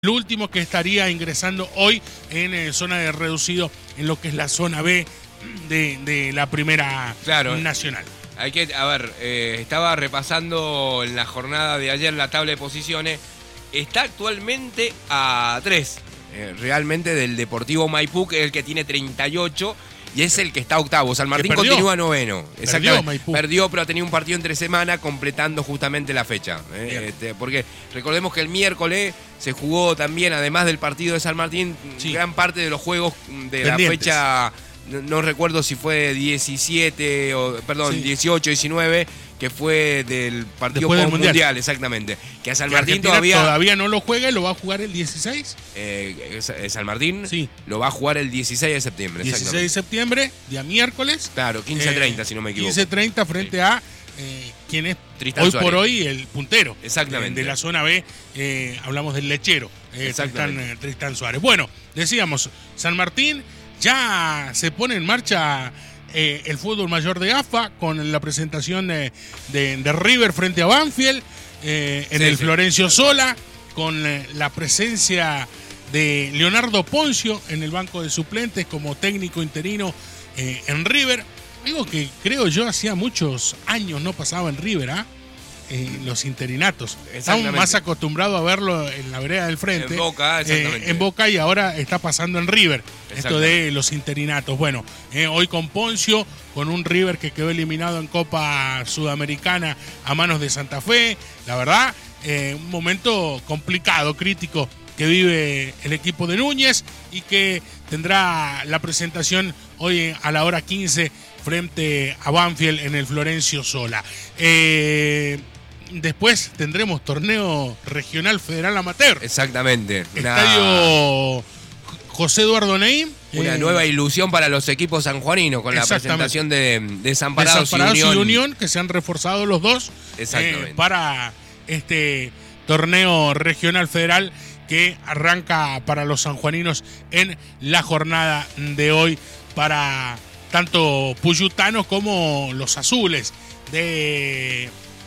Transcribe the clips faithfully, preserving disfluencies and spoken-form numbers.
El último que estaría ingresando hoy en eh, zona de reducido en lo que es la zona B de, de la primera claro, nacional. Hay que, a ver, eh, estaba repasando en la jornada de ayer la tabla de posiciones. Está actualmente a tres, eh, realmente, del Deportivo Maipú, que es el que tiene treinta y ocho. Y es el que está octavo. San Martín continúa noveno. Perdió Maipú. Perdió, pero ha tenido un partido entre semana completando justamente la fecha. ¿eh? Este, porque recordemos que el miércoles se jugó también, además del partido de San Martín, sí, gran parte de los juegos de Pendientes. La fecha, no, no recuerdo si fue diecisiete, o, perdón, sí, dieciocho, diecinueve, que fue del partido del mundial. mundial, exactamente. Que a San que Martín todavía, todavía no lo juega y lo va a jugar el dieciséis. Eh, San Martín sí, lo va a jugar el dieciséis de septiembre. dieciséis de septiembre, día miércoles. Claro, quince treinta, eh, si no me equivoco. quince treinta frente sí. a eh, quien es Tristán hoy Suárez. Por hoy el puntero. Exactamente. De, de la zona B, eh, hablamos del lechero, eh, Tristán, eh, Tristán Suárez. Bueno, decíamos, San Martín ya se pone en marcha eh, el fútbol mayor de A F A con la presentación de, de, de River frente a Banfield. Eh, en sí, el sí. Florencio Sola, con eh, la presencia de Leonardo Poncio en el banco de suplentes como técnico interino eh, en River, algo que creo yo hacía muchos años no pasaba en River, ¿ah? ¿eh? Eh, los interinatos. Estamos más acostumbrados a verlo en la vereda del frente. En Boca, exactamente. Eh, en Boca, y ahora está pasando en River, esto de los interinatos. Bueno, eh, hoy con Poncio, con un River que quedó eliminado en Copa Sudamericana a manos de Santa Fe. La verdad, eh, un momento complicado, crítico, que vive el equipo de Núñez y que tendrá la presentación hoy a la hora quince frente a Banfield en el Florencio Sola. Eh, después tendremos torneo regional federal amateur. Exactamente. Estadio Una... José Eduardo Neim. Una eh, nueva ilusión para los equipos sanjuaninos con la presentación de Desamparados, Desamparados y, Unión. y Unión, que se han reforzado los dos eh, para este torneo regional federal que arranca para los sanjuaninos en la jornada de hoy para tanto puyutanos como los azules de,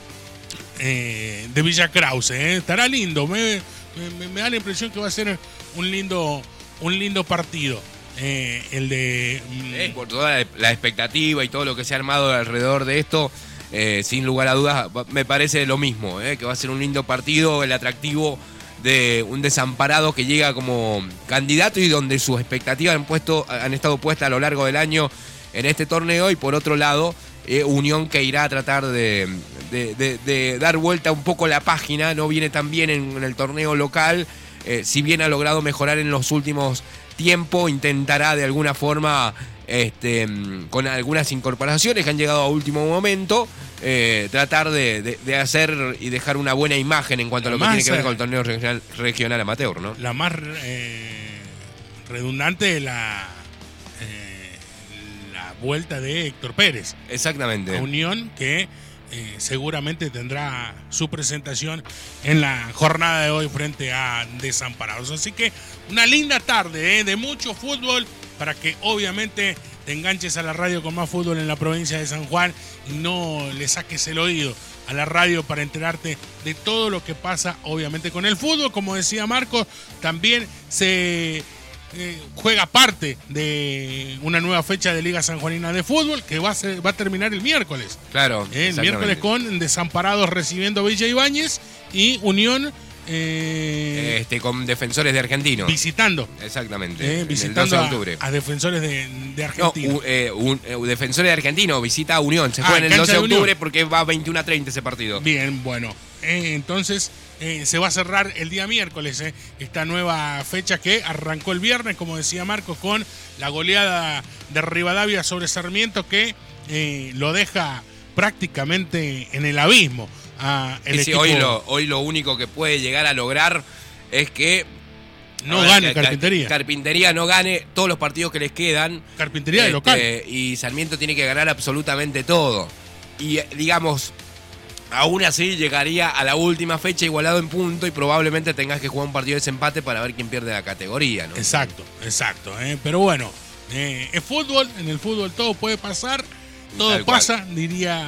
eh, de Villa Krause. ¿eh? Estará lindo, me, me, me da la impresión que va a ser un lindo, un lindo partido. Eh, el de eh, por toda la expectativa y todo lo que se ha armado alrededor de esto, eh, sin lugar a dudas me parece lo mismo, eh, que va a ser un lindo partido, el atractivo de un Desamparado que llega como candidato y donde sus expectativas han puesto han estado puestas a lo largo del año en este torneo, y por otro lado eh, Unión, que irá a tratar de, de, de, de dar vuelta un poco la página. No viene tan bien en, en el torneo local, eh, si bien ha logrado mejorar en los últimos tiempo, intentará de alguna forma, este, con algunas incorporaciones que han llegado a último momento, eh, tratar de, de, de hacer y dejar una buena imagen en cuanto a lo que tiene que ver con el torneo regional, regional amateur, ¿no? La más eh, redundante, la, eh, la vuelta de Héctor Pérez. Exactamente. A Unión, que Eh, seguramente tendrá su presentación en la jornada de hoy frente a Desamparados. Así que una linda tarde eh, de mucho fútbol, para que obviamente te enganches a la radio con más fútbol en la provincia de San Juan y no le saques el oído a la radio para enterarte de todo lo que pasa obviamente con el fútbol. Como decía Marcos, también se Eh, juega parte de una nueva fecha de Liga Sanjuanina de Fútbol que va a, ser, va a terminar el miércoles. Claro. Eh, el miércoles con Desamparados recibiendo a Villa Ibáñez y Unión eh, este, con Defensores de Argentino. Visitando. Exactamente. Eh, visitando a, a Defensores de, de Argentino. No, eh, un, eh, Defensores de Argentino visita a Unión. Se juega ah, en el doce de octubre porque va veintiuno a treinta ese partido. Bien, bueno. Eh, entonces eh, se va a cerrar el día miércoles eh, esta nueva fecha que arrancó el viernes, como decía Marcos, con la goleada de Rivadavia sobre Sarmiento, que eh, lo deja prácticamente en el abismo a el sí, equipo. Hoy lo, hoy lo único que puede llegar a lograr es que no ver, gane Carpintería. Carpintería no gane todos los partidos que les quedan. Carpintería de este, local. Y Sarmiento tiene que ganar absolutamente todo. Y digamos, aún así llegaría a la última fecha igualado en punto y probablemente tengas que jugar un partido de desempate para ver quién pierde la categoría, ¿no? Exacto, exacto. ¿eh? Pero bueno, eh, es fútbol, en el fútbol todo puede pasar, todo Tal pasa, cual. diría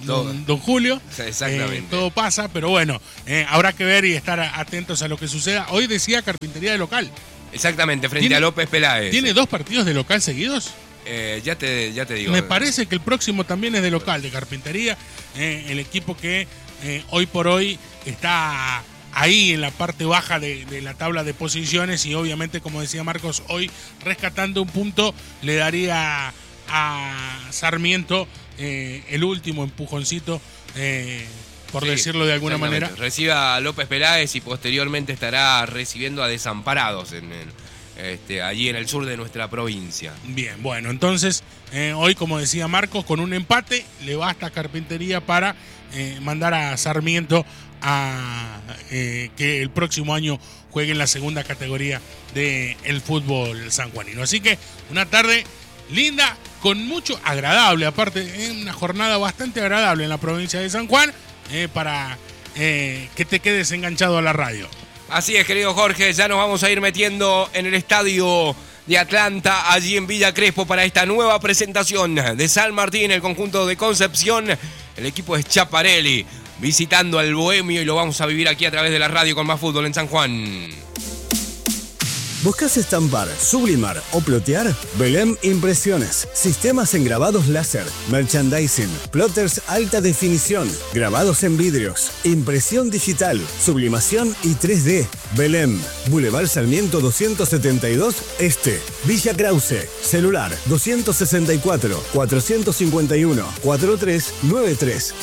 don, don Julio. Exactamente. Eh, todo pasa, pero bueno, eh, habrá que ver y estar atentos a lo que suceda. Hoy decía Carpintería de local. Exactamente, frente a López Peláez. ¿Tiene dos partidos de local seguidos? Eh, ya, te, ya te digo. Me parece que el próximo también es de local, de Carpintería. Eh, el equipo que eh, hoy por hoy está ahí en la parte baja de, de la tabla de posiciones y obviamente, como decía Marcos, hoy rescatando un punto le daría a Sarmiento eh, el último empujoncito, eh, por sí, decirlo de alguna manera. Recibe a López Peláez y posteriormente estará recibiendo a Desamparados en el, este, allí en el sur de nuestra provincia. Bien, bueno, entonces eh, hoy, como decía Marcos, con un empate le basta a Carpintería para eh, mandar a Sarmiento a eh, que el próximo año juegue en la segunda categoría del fútbol sanjuanino. Así que una tarde linda, con mucho agradable, aparte, eh, una jornada bastante agradable en la provincia de San Juan, eh, para eh, que te quedes enganchado a la radio. Así es, querido Jorge, ya nos vamos a ir metiendo en el estadio de Atlanta, allí en Villa Crespo, para esta nueva presentación de San Martín, el conjunto de Concepción. El equipo es Chaparelli, visitando al Bohemio, y lo vamos a vivir aquí a través de la radio con más fútbol en San Juan. ¿Buscas estampar, sublimar o plotear? Belém Impresiones. Sistemas en grabados láser, merchandising, plotters alta definición, grabados en vidrios, impresión digital, sublimación y tres D. Belém, Boulevard Sarmiento doscientos setenta y dos Este, Villa Krause. Celular doscientos sesenta y cuatro, cuatrocientos cincuenta y uno, cuarenta y tres noventa y tres.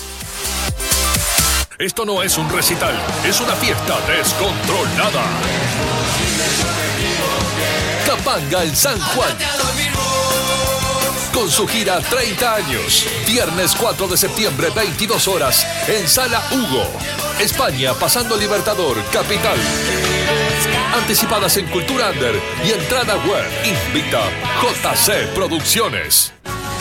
Esto no es un recital, es una fiesta descontrolada. Capanga el San Juan, con su gira treinta años, viernes cuatro de septiembre, veintidós horas, en Sala Hugo, España, pasando Libertador, Capital. Anticipadas en Cultura Under y entrada web, invita J C Producciones.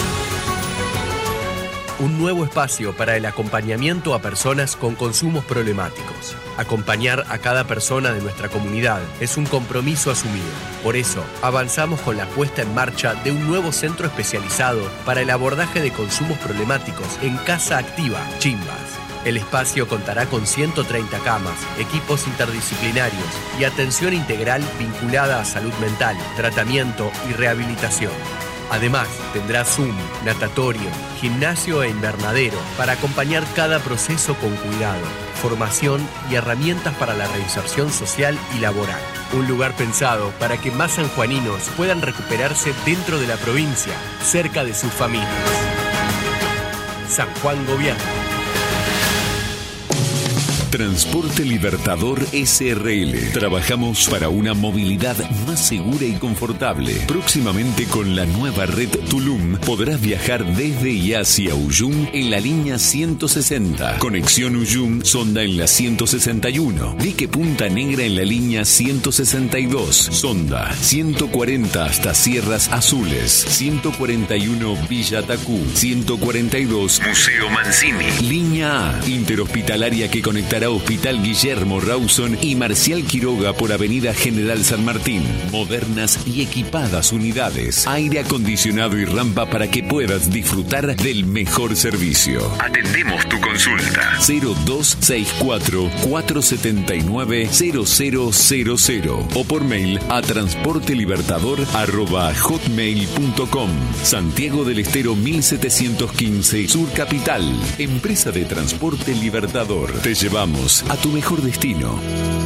Un nuevo espacio para el acompañamiento a personas con consumos problemáticos. Acompañar a cada persona de nuestra comunidad es un compromiso asumido. Por eso, avanzamos con la puesta en marcha de un nuevo centro especializado para el abordaje de consumos problemáticos en Casa Activa, Chimbas. El espacio contará con ciento treinta camas, equipos interdisciplinarios y atención integral vinculada a salud mental, tratamiento y rehabilitación. Además, tendrá Zoom, natatorio, gimnasio e invernadero para acompañar cada proceso con cuidado, formación y herramientas para la reinserción social y laboral. Un lugar pensado para que más sanjuaninos puedan recuperarse dentro de la provincia, cerca de sus familias. San Juan Gobierno. Transporte Libertador S R L. Trabajamos para una movilidad más segura y confortable. Próximamente, con la nueva red Tulum, podrás viajar desde y hacia Uyum en la línea ciento sesenta. Conexión Uyum Sonda en la ciento sesenta y uno. Dique Punta Negra en la línea ciento sesenta y dos. Sonda ciento cuarenta hasta Sierras Azules. ciento cuarenta y uno Villa Tacú. ciento cuarenta y dos Museo Mancini. Línea A, interhospitalaria, que conectará Hospital Guillermo Rawson y Marcial Quiroga por Avenida General San Martín. Modernas y equipadas unidades, aire acondicionado y rampa para que puedas disfrutar del mejor servicio. Atendemos tu consulta. cero dos seis cuatro, cuatro siete nueve, cero cero cero cero o por mail a transportelibertador arroba hotmail punto com. Santiago del Estero mil setecientos quince, Sur Capital. Empresa de Transporte Libertador. Te llevamos a tu mejor destino.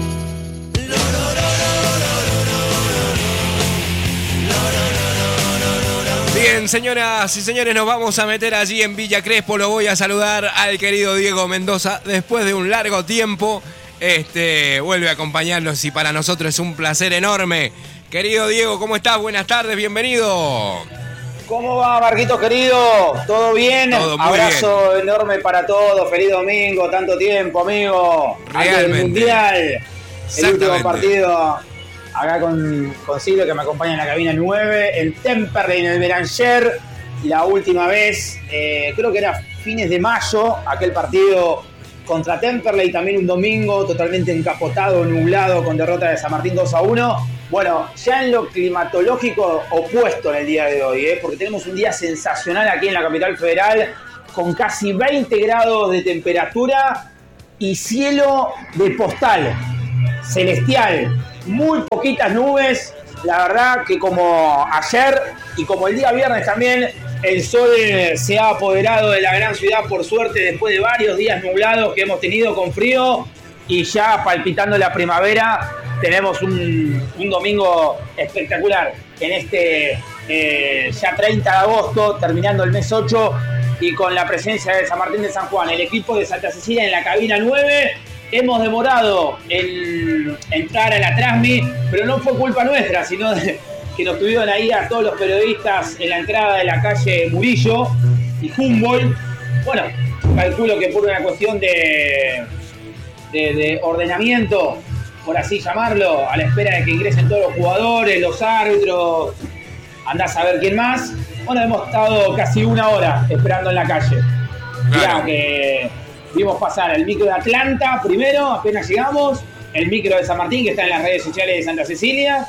Bien, señoras y señores, nos vamos a meter allí en Villa Crespo. Lo voy a saludar al querido Diego Mendoza. Después de un largo tiempo, este, vuelve a acompañarnos y para nosotros es un placer enorme. Querido Diego, ¿cómo estás? Buenas tardes, bienvenido. ¿Cómo va, Marquito querido? ¿Todo bien? Todo muy Abrazo bien. Enorme para todos. Feliz domingo, tanto tiempo, amigo. Realmente. Antes del Mundial, el último partido acá con, con Silvio, que me acompaña en la cabina nueve, en Temperley, en el Belanger. La última vez, eh, creo que era fines de mayo, aquel partido contra Temperley, también un domingo totalmente encapotado, nublado, con derrota de San Martín dos a uno. Bueno, ya en lo climatológico opuesto en el día de hoy, ¿eh? Porque tenemos un día sensacional aquí en la capital federal, con casi veinte grados de temperatura y cielo de postal, celestial, muy poquitas nubes. La verdad que como ayer y como el día viernes también, el sol se ha apoderado de la gran ciudad, por suerte, después de varios días nublados que hemos tenido con frío, y ya palpitando la primavera. Tenemos un, un domingo espectacular en este eh, ya treinta de agosto, terminando el mes ocho, y con la presencia de San Martín de San Juan, el equipo de Santa Cecilia en la cabina nueve. Hemos demorado en entrar a la Trasmi, pero no fue culpa nuestra, sino de que nos tuvieron ahí a todos los periodistas en la entrada de la calle Murillo y Humboldt. Bueno, calculo que por una cuestión de, de, de ordenamiento, por así llamarlo, a la espera de que ingresen todos los jugadores, los árbitros, andás a ver quién más. Bueno, hemos estado casi una hora esperando en la calle. Claro. Ya que vimos pasar el micro de Atlanta primero, apenas llegamos, el micro de San Martín, que está en las redes sociales de Santa Cecilia,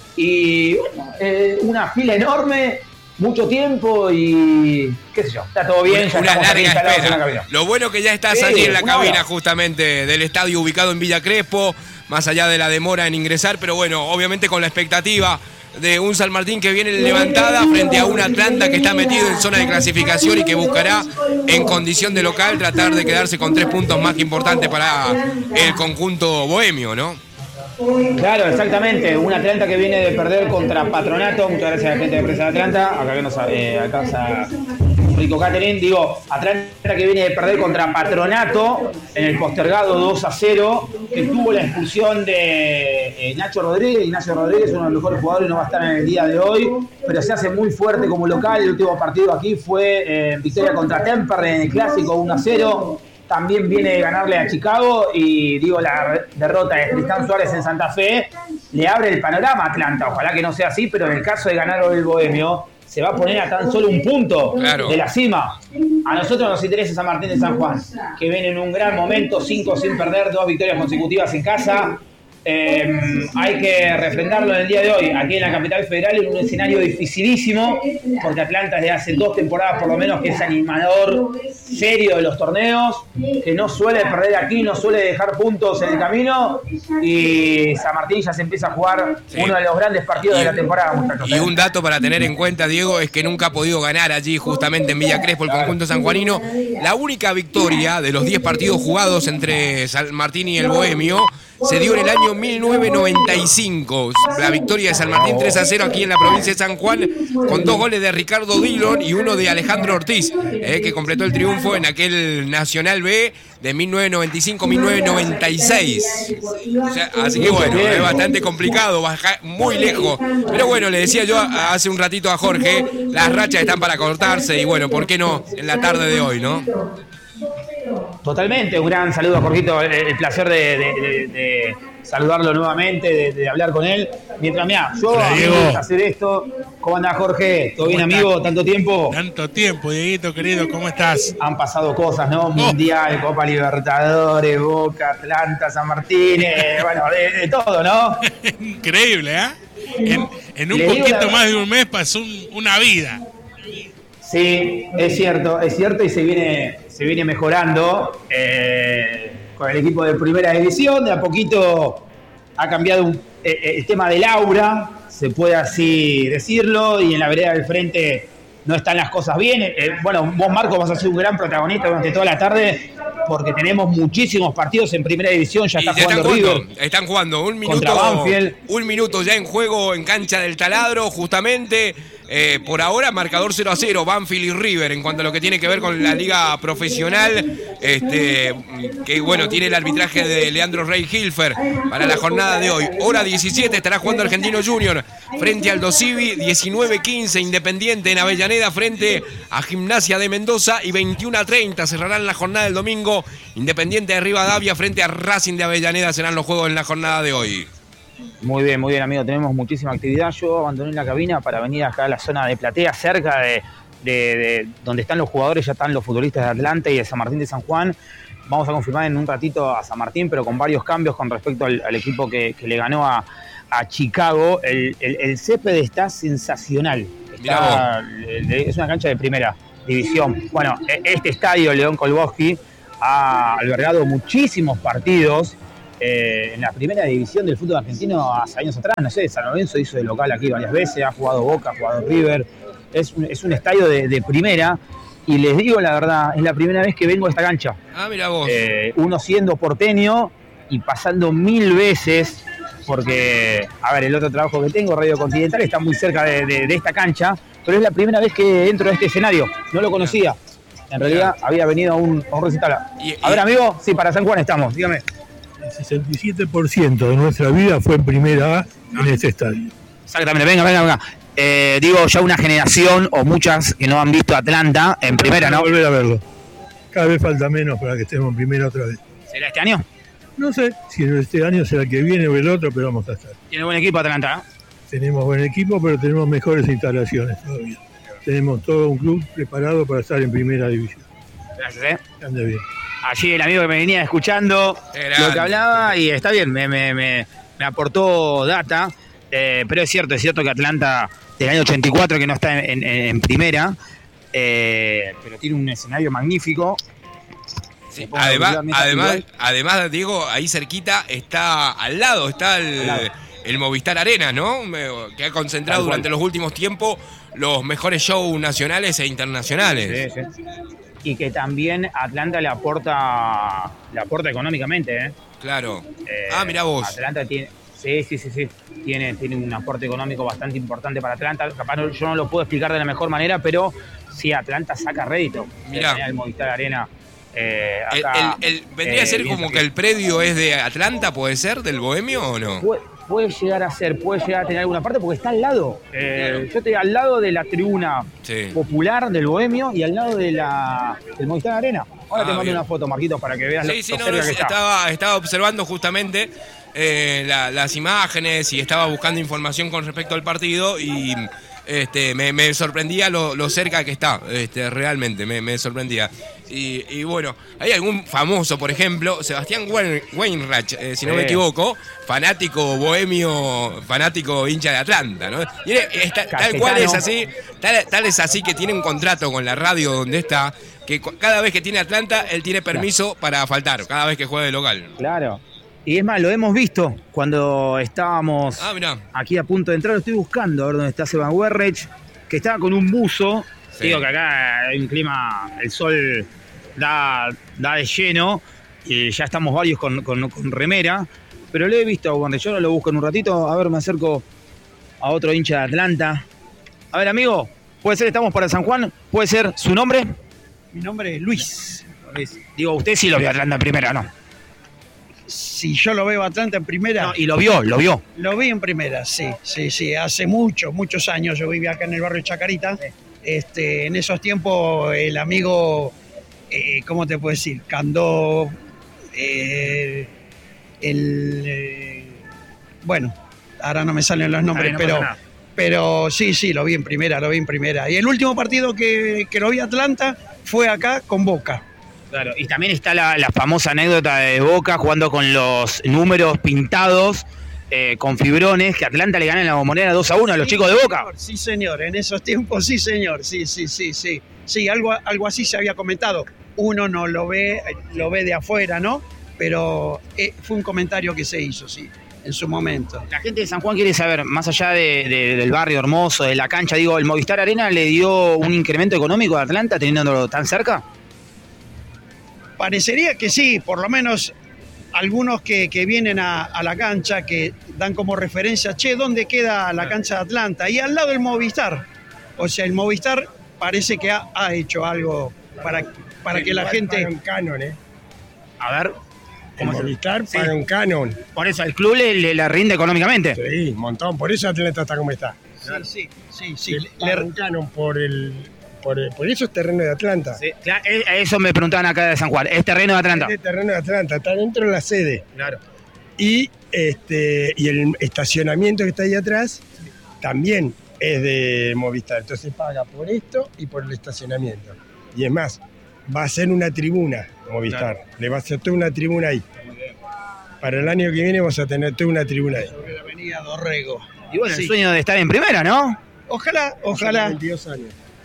y bueno, eh, una fila enorme, mucho tiempo y qué sé yo, está todo bien. Una, ya una larga espera. En la cabina. Lo bueno que ya estás sí, allí en la cabina hora. justamente del estadio ubicado en Villa Crespo, más allá de la demora en ingresar, pero bueno, obviamente con la expectativa de un San Martín que viene levantada frente a un Atlanta que está metido en zona de clasificación y que buscará en condición de local tratar de quedarse con tres puntos más que importantes para el conjunto bohemio, ¿no? Claro, exactamente. Un Atlanta que viene de perder contra Patronato. Muchas gracias a la gente de Prensa de Atlanta. Acá que nos eh, alcanza Rico Catherine. Digo, Atlanta que viene de perder contra Patronato en el postergado dos a cero, que tuvo la expulsión de eh, Nacho Rodríguez. Y Nacho Rodríguez, uno de los mejores jugadores, no va a estar en el día de hoy, pero se hace muy fuerte como local. El último partido aquí fue eh, victoria contra Temperley en el clásico uno a cero. También viene de ganarle a Chicago y digo, la derrota de Tristán Suárez en Santa Fe le abre el panorama a Atlanta. Ojalá que no sea así, pero en el caso de ganar hoy el Bohemio, se va a poner a tan solo un punto claro. de la cima. A nosotros nos interesa San Martín de San Juan, que viene en un gran momento, cinco sin perder, dos victorias consecutivas en casa. Eh, hay que refrendarlo en el día de hoy, aquí en la capital federal, en un escenario dificilísimo, porque Atlanta desde hace dos temporadas por lo menos que es animador serio de los torneos, que no suele perder aquí, no suele dejar puntos en el camino, y San Martín ya se empieza a jugar sí. uno de los grandes partidos y, de la temporada, muchachos. Y un dato para tener en cuenta, Diego, es que nunca ha podido ganar allí justamente en Villa Crespo el conjunto sanjuanino. La única victoria de los diez partidos jugados entre San Martín y el Bohemio se dio en el año mil novecientos noventa y cinco. La victoria de San Martín tres a cero aquí en la provincia de San Juan, con dos goles de Ricardo Dillon y uno de Alejandro Ortiz, eh, que completó el triunfo en aquel Nacional B de mil novecientos noventa y cinco a mil novecientos noventa y seis. O sea, así que bueno, es bastante complicado, bajar muy lejos. Pero bueno, le decía yo hace un ratito a Jorge, las rachas están para cortarse y bueno, ¿por qué no en la tarde de hoy, no? Totalmente, un gran saludo a Jorgito, el, el placer de, de, de, de saludarlo nuevamente, de, de hablar con él. Mientras, mira, yo Hola, a mí me gusta hacer esto. ¿Cómo andás, Jorge? ¿Todo bien, amigo? Estás? ¿Tanto tiempo? Tanto tiempo, Dieguito, querido, ¿cómo estás? Han pasado cosas, ¿no? Mundial, oh. Copa Libertadores, Boca, Atlanta, San Martín, eh, bueno, de, de todo, ¿no? Increíble, ¿eh? En, en un poquito la... más de un mes pasó un, una vida. Sí, es cierto, es cierto y se viene, se viene mejorando eh, con el equipo de primera división. De a poquito ha cambiado un, eh, el tema del aura, se puede así decirlo, y en la vereda del frente no están las cosas bien. Eh, bueno, vos, Marco, vas a ser un gran protagonista durante toda la tarde porque tenemos muchísimos partidos en primera división. Ya está jugando están River. Jugando, están jugando un minuto, un minuto ya en juego en cancha del Taladro, justamente. Eh, por ahora, marcador cero a cero, Banfield y River, en cuanto a lo que tiene que ver con la liga profesional, este, que bueno, tiene el arbitraje de Leandro Rey Hilfer para la jornada de hoy. Hora diecisiete, estará jugando Argentino Junior frente al Dosivi, diecinueve quince, Independiente en Avellaneda frente a Gimnasia de Mendoza, y veintiuno a treinta cerrarán la jornada del domingo, Independiente de Rivadavia frente a Racing de Avellaneda, serán los juegos en la jornada de hoy. Muy bien, muy bien, amigo. Tenemos muchísima actividad. Yo abandoné la cabina para venir acá a la zona de platea, cerca de, de, de donde están los jugadores. Ya están los futbolistas de Atlanta y de San Martín de San Juan. Vamos a confirmar en un ratito a San Martín, pero con varios cambios con respecto al, al equipo que, que le ganó a, a Chicago. El, el, el césped está sensacional. Está, es una cancha de primera. división. Bueno, este estadio, León Kolboski, ha albergado muchísimos partidos eh, en la primera división del fútbol argentino hace años atrás. No sé, San Lorenzo hizo de local aquí varias veces, ha jugado Boca, ha jugado River. Es un, es un estadio de, de primera. Y les digo la verdad, es la primera vez que vengo a esta cancha. Ah, mira vos. Eh, uno siendo porteño y pasando mil veces, porque, a ver, el otro trabajo que tengo, Radio Continental, está muy cerca de, de, de esta cancha, pero es la primera vez que entro a este escenario. No lo conocía. En realidad había venido a un, a un recital. Y, y, a ver, amigo, sí, para San Juan estamos, dígame. El sesenta y siete por ciento de nuestra vida fue en primera A en este estadio. Exactamente, venga, venga, venga. Eh, digo, ya una generación o muchas que no han visto Atlanta en primera, ¿no? Volver a verlo. Cada vez falta menos para que estemos en primera otra vez. ¿Será este año? No sé si este año será el que viene o el otro, pero vamos a estar. Tiene buen equipo Atlanta, ¿no? Tenemos buen equipo, pero tenemos mejores instalaciones todavía. Tenemos todo un club preparado para estar en primera división. Gracias, ¿eh? Ande bien. Allí el amigo que me venía escuchando lo que hablaba y está bien, me, me, me, me aportó data, eh, pero es cierto, es cierto que Atlanta del año ochenta y cuatro que no está en, en, en primera, eh, pero tiene un escenario magnífico. Sí, además, además, además, Diego, ahí cerquita está al lado, está el, el Movistar Arena, ¿no? Que ha concentrado durante los últimos tiempos los mejores shows nacionales e internacionales. Sí, sí. Y que también Atlanta le aporta le aporta económicamente, ¿eh? Claro. Eh, ah, mirá vos. Atlanta tiene, sí, sí, sí, sí. Tiene, tiene un aporte económico bastante importante para Atlanta. Capaz no, yo no lo puedo explicar de la mejor manera, pero sí, Atlanta saca rédito. Mirá. El Movistar Arena. Eh, el, acá, el, el, ¿Vendría eh, a ser como que el predio es de Atlanta, puede ser, del Bohemio o no? Puede, puede llegar a ser, puede llegar a tener alguna parte porque está al lado. Eh, claro. Yo estoy al lado de la tribuna sí. popular del Bohemio y al lado de la del Movistar Arena. Ahora ah, te mando bien. Una foto, Marquitos, para que veas sí, lo, sí, lo no, cerca no, que está. Estaba, estaba observando justamente eh, la, las imágenes y estaba buscando información con respecto al partido y este, me, me sorprendía lo, lo cerca que está, este, realmente, me, me sorprendía. Y, y bueno, hay algún famoso, por ejemplo, Sebastián Weinreich, eh, si no sí. me equivoco, fanático bohemio, fanático hincha de Atlanta, ¿no? Y está, tal cual es así, tal, tal es así que tiene un contrato con la radio donde está, que cada vez que tiene Atlanta, él tiene permiso claro. para faltar, cada vez que juegue de local. Claro. Y es más, lo hemos visto cuando estábamos ah, aquí a punto de entrar, lo estoy buscando, a ver dónde está Sebastián Weinreich, que estaba con un buzo. Sí. Digo que acá hay un clima, el sol da, da de lleno y ya estamos varios con, con, con remera, pero lo he visto, cuando yo no lo busco en un ratito, a ver, me acerco a otro hincha de Atlanta. A ver, amigo, puede ser, estamos para San Juan, puede ser, ¿su nombre? Mi nombre es Luis. Luis. Digo, usted sí lo vio a Atlanta en primera, ¿no? Si yo lo veo a Atlanta en primera... No, y lo vio, lo vio. Lo vi en primera, sí, sí, sí, hace muchos, muchos años yo vivía acá en el barrio Chacarita. Sí. Este, en esos tiempos el amigo, eh, ¿cómo te puedo decir? Candó, eh, el, eh, bueno, ahora no me salen los nombres, no pero, pero sí, sí, lo vi en primera, lo vi en primera. Y el último partido que, que lo vi a Atlanta fue acá con Boca. Claro, y también está la, la famosa anécdota de Boca jugando con los números pintados, Eh, con fibrones, que Atlanta le gana en la Bombonera dos a uno a los sí, chicos de Boca. Señor, sí, señor, en esos tiempos, sí, señor, sí, sí, sí, sí. Sí, algo, algo así se había comentado. Uno no lo ve, lo ve de afuera, ¿no? Pero eh, fue un comentario que se hizo, sí, en su momento. La gente de San Juan quiere saber, más allá de, de, del barrio hermoso, de la cancha, digo, ¿el Movistar Arena le dio un incremento económico a Atlanta teniéndolo tan cerca? Parecería que sí, por lo menos algunos que, que vienen a, a la cancha, que dan como referencia, che, ¿dónde queda la cancha de Atlanta? Y al lado el Movistar. O sea, el Movistar parece que ha, ha hecho algo para, para que la gente... Paga un canon, ¿eh? A ver... El Movistar paga sí. un canon. Por eso el club le, le, le rinde económicamente. Sí, un montón. Por eso Atlanta está como está. Sí, sí, sí. sí. Le, paga un canon por el... Por, por eso es terreno de Atlanta. Sí, claro, eso me preguntaban acá de San Juan. ¿Es terreno de Atlanta? Es terreno de Atlanta, está dentro de la sede. Claro. Y, este, y el estacionamiento que está ahí atrás también es de Movistar. Entonces paga por esto y por el estacionamiento. Y es más, va a ser una tribuna Movistar. Claro. Le va a hacer toda una tribuna ahí. Para el año que viene vamos a tener toda una tribuna ahí. Sobre la avenida Dorrego. Y bueno, sí. El sueño de estar en primera, ¿no? Ojalá, ojalá. veintidós años.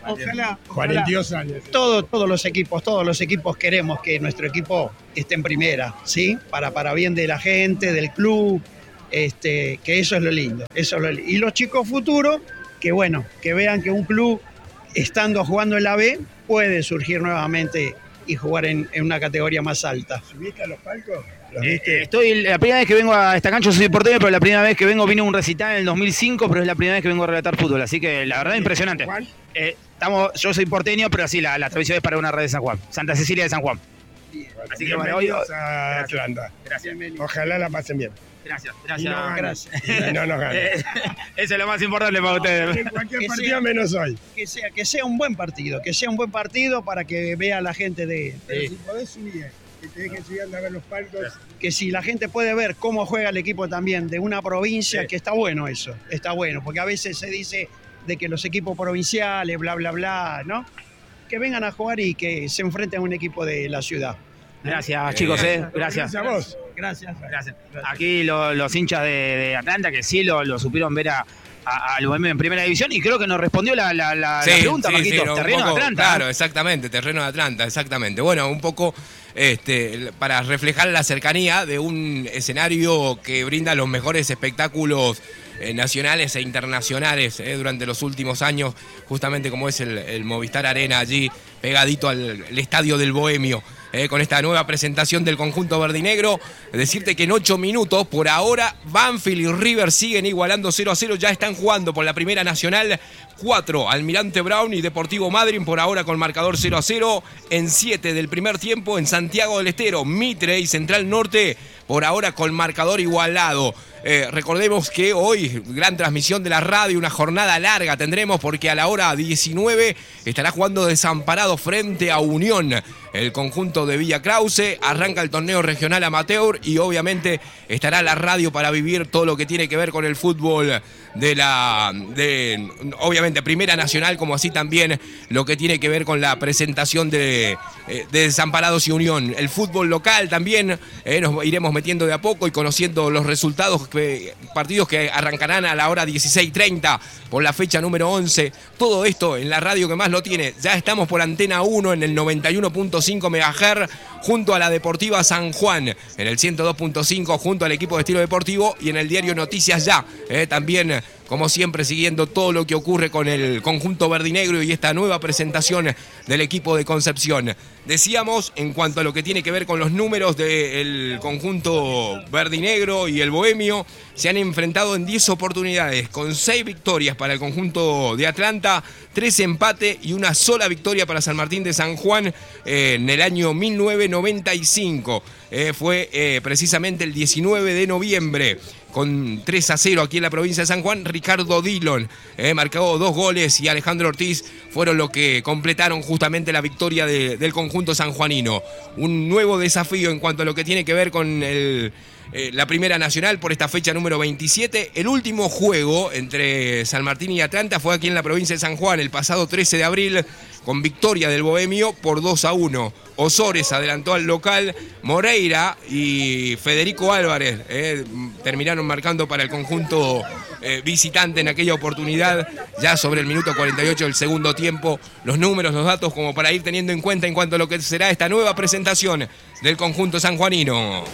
Ojalá, cuarenta y dos años. Todo, todos los equipos, todos los equipos queremos que nuestro equipo esté en primera, ¿sí? Para, para bien de la gente, del club, este, que eso es lo lindo, eso es lo lindo. Y los chicos futuros, que bueno, que vean que un club, estando jugando en la B, puede surgir nuevamente y jugar en, en una categoría más alta. ¿Subiste a los palcos? ¿Los Eh, viste? estoy la primera vez que vengo a esta cancha, yo soy porteño, pero la primera vez que vengo vine a un recital en el dos mil cinco, pero es la primera vez que vengo a relatar fútbol, así que la verdad impresionante. ¿Juan? Eh, estamos, yo soy porteño, pero sí, la, la transmisión es para una red de San Juan, Santa Cecilia de San Juan. Así que bueno, hoy, Bienvenidos a Atlanta. gracias, Ojalá la pasen bien. gracias, Y gracias. no ganen. Gracias. Y no nos ganen. Eh, eso es lo más importante para ustedes. En cualquier Que partido sea- menos hoy. Que sea, que sea un buen partido, que sea un buen partido para que vea la gente de, Pero de- si podés subir, que te dejen subir a ver los palcos. que si la gente puede ver cómo juega el equipo también de una provincia, Sí. que está bueno eso, está bueno, porque a veces se dice de que los equipos provinciales, bla, bla, bla, ¿no? Que vengan a jugar y que se enfrenten a un equipo de la ciudad. Gracias, chicos, eh, gracias. Gracias a vos. Gracias. Gracias. Aquí lo- los hinchas de, de Atlanta, que sí lo, lo supieron ver a, a- al Bohemio en primera división, y creo que nos respondió la, la, la- la pregunta, Marquito. no, un Terreno de poco, Atlanta. Claro, exactamente, terreno de Atlanta, exactamente. Bueno, un poco este, para reflejar la cercanía de un escenario que brinda los mejores espectáculos eh, nacionales e internacionales eh, durante los últimos años, justamente como es el, el Movistar Arena allí, pegadito al el estadio del Bohemio. Eh, con esta nueva presentación del conjunto verdinegro, decirte que en ocho minutos, por ahora, Banfield y River siguen igualando cero a cero, ya están jugando por la Primera Nacional, cuatro, Almirante Brown y Deportivo Madryn, por ahora con marcador cero a cero, en siete del primer tiempo, en Santiago del Estero, Mitre y Central Norte, por ahora con marcador igualado. Eh, recordemos que hoy, gran transmisión de la radio, una jornada larga tendremos porque a la hora diecinueve estará jugando Desamparado frente a Unión. El conjunto de Villa Krause, arranca el torneo regional amateur y obviamente estará la radio para vivir todo lo que tiene que ver con el fútbol de la, de, obviamente, Primera Nacional, como así también lo que tiene que ver con la presentación de, de Desamparados y Unión. El fútbol local también, eh, nos iremos metiendo de a poco y conociendo los resultados, que, partidos que arrancarán a la hora dieciséis treinta por la fecha número once. Todo esto en la radio que más lo tiene. Ya estamos por Antena uno en el noventa y uno punto cinco megahertz junto a la Deportiva San Juan en el ciento dos punto cinco junto al equipo de Estilo Deportivo y en el diario Noticias Ya, eh, también como siempre siguiendo todo lo que ocurre con el conjunto verdinegro y esta nueva presentación del equipo de Concepción. Decíamos, en cuanto a lo que tiene que ver con los números del conjunto verdinegro y el Bohemio, se han enfrentado en diez oportunidades, con seis victorias para el conjunto de Atlanta, tres empates y una sola victoria para San Martín de San Juan eh, en el año mil novecientos noventa y cinco. Eh, fue eh, precisamente el diecinueve de noviembre. Con tres a cero aquí en la provincia de San Juan, Ricardo Dillon eh, marcó dos goles y Alejandro Ortiz fueron los que completaron justamente la victoria de, del conjunto sanjuanino. Un nuevo desafío en cuanto a lo que tiene que ver con el, eh, la Primera Nacional por esta fecha número veintisiete. El último juego entre San Martín y Atlanta fue aquí en la provincia de San Juan el pasado trece de abril con victoria del Bohemio por dos a uno. Osores adelantó al local, Moreira y Federico Álvarez eh, terminaron marcando para el conjunto eh, visitante en aquella oportunidad, ya sobre el minuto cuarenta y ocho del segundo tiempo. Los números, los datos como para ir teniendo en cuenta en cuanto a lo que será esta nueva presentación del conjunto sanjuanino.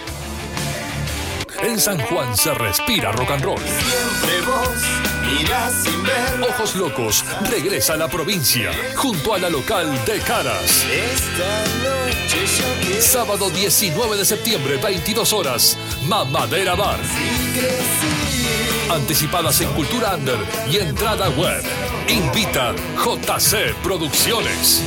En San Juan se respira rock and roll. Siempre vos mirás sin ver. Ojos Locos regresa a la provincia junto a la local de Caras. Esta noche yo quiero. Sábado diecinueve de septiembre, veintidós horas, Mamadera Bar. Si crecí. Anticipadas en Cultura Under y entrada web. Invita J C Producciones.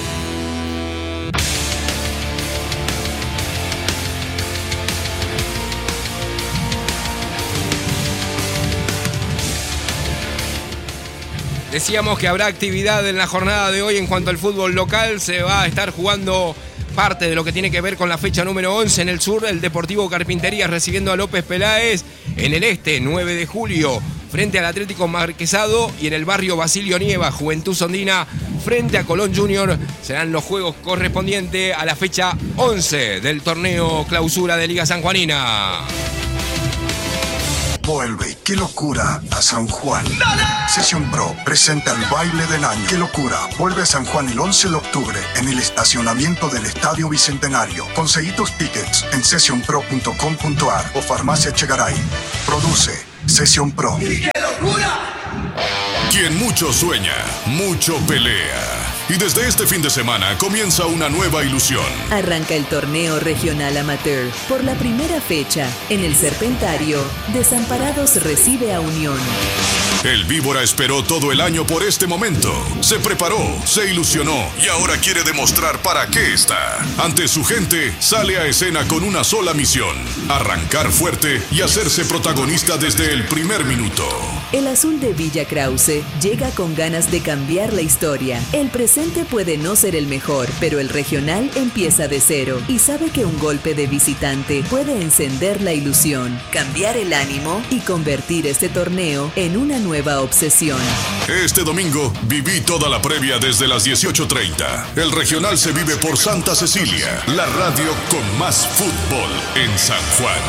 Decíamos que habrá actividad en la jornada de hoy en cuanto al fútbol local. Se va a estar jugando parte de lo que tiene que ver con la fecha número once en el sur. El Deportivo Carpintería recibiendo a López Peláez. En el este, nueve de julio, frente al Atlético Marquesado. Y en el barrio Basilio Nieva, Juventud Sondina frente a Colón Junior. Serán los juegos correspondientes a la fecha once del torneo clausura de Liga Sanjuanina. Vuelve, qué locura, a San Juan. Sesión Pro presenta el baile del año. Qué locura, vuelve a San Juan el once de octubre en el estacionamiento del Estadio Bicentenario. Conseguí tus tickets en session pro punto com punto a r o Farmacia Chegaray. Produce Sesión Pro. ¡Qué locura! Quien mucho sueña, mucho pelea. Y desde este fin de semana comienza una nueva ilusión. Arranca el torneo regional amateur. Por la primera fecha, en el Serpentario, Desamparados recibe a Unión. El Víbora esperó todo el año por este momento. Se preparó, se ilusionó y ahora quiere demostrar para qué está. Ante su gente, sale a escena con una sola misión: arrancar fuerte y hacerse protagonista desde el primer minuto. El azul de Villa Krause llega con ganas de cambiar la historia. El presente puede no ser el mejor, pero el regional empieza de cero y sabe que un golpe de visitante puede encender la ilusión, cambiar el ánimo y convertir este torneo en una nueva obsesión. Este domingo viví toda la previa desde las dieciocho treinta. El regional se vive por Santa Cecilia, la radio con más fútbol en San Juan.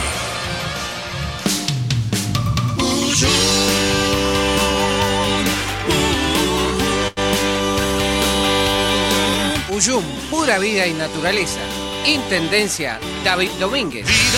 Uyum, pura vida y naturaleza. Intendencia David Domínguez.